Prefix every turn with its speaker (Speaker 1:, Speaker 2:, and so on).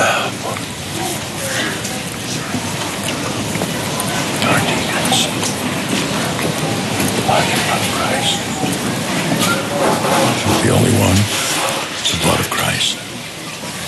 Speaker 1: Our deacons, body of Christ. The only one, it's the blood of Christ.